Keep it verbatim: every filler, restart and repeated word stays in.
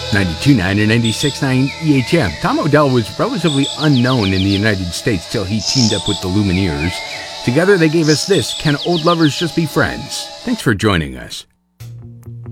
ninety-two point nine and ninety-six point nine E H M. Tom Odell was relatively unknown in the United States till he teamed up with the Lumineers. Together they gave us this, Can Old Lovers Just Be Friends? Thanks for joining us.